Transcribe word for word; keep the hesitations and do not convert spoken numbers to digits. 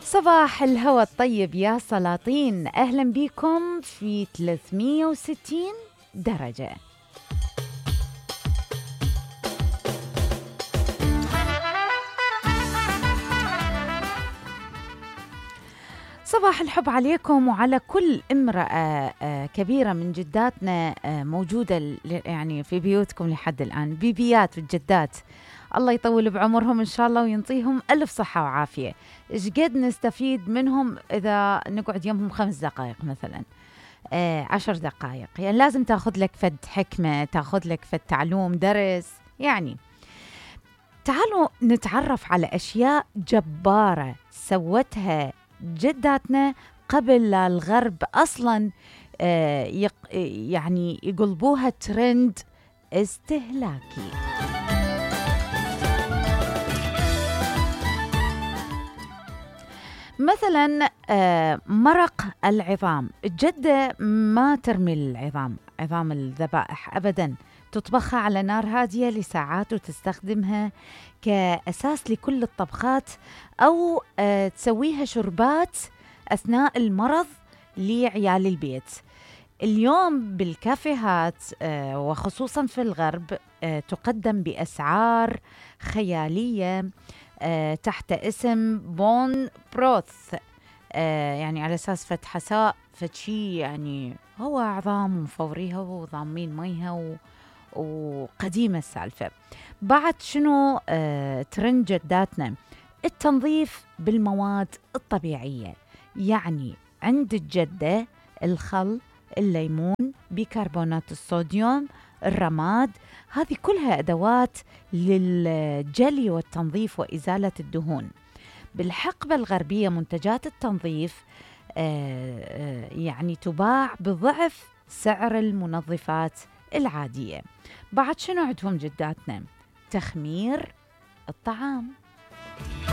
صباح الهوى الطيب يا سلاطين، أهلا بكم في ثلاثمية وستين درجة. صباح الحب عليكم وعلى كل امرأة كبيرة من جداتنا موجودة يعني في بيوتكم لحد الآن، بيبيات والجدات، الله يطول بعمرهم إن شاء الله وينطيهم ألف صحة وعافية. إيش قد نستفيد منهم إذا نقعد يومهم خمس دقائق مثلا، آه عشر دقائق، يعني لازم تاخذ لك فد حكمة، تاخذ لك فد تعلوم درس. يعني تعالوا نتعرف على أشياء جبارة سوتها جداتنا قبل الغرب أصلا آه يق يعني يقلبوها ترند استهلاكي. مثلا آه مرق العظام، الجدة ما ترمي العظام، عظام الذبائح أبدا، تطبخها على نار هادية لساعات وتستخدمها كأساس لكل الطبخات، أو آه تسويها شربات أثناء المرض لعيال البيت. اليوم بالكافيهات آه وخصوصا في الغرب آه تقدم بأسعار خيالية آه تحت اسم بون بروث، آه يعني على أساس فت حساء فت شي، يعني هو عظام ومفوريها وضامين ميها و وقديمة السالفة. بعد شنو آه ترند جداتنا؟ التنظيف بالمواد الطبيعية، يعني عند الجدة الخل، الليمون، بيكربونات الصوديوم، الرماد، هذه كلها أدوات للجلي والتنظيف وإزالة الدهون. بالحقبة الغربية منتجات التنظيف آه آه يعني تباع بضعف سعر المنظفات العادية. بعد شنو عندهم جداتنا؟ تخمير الطعام.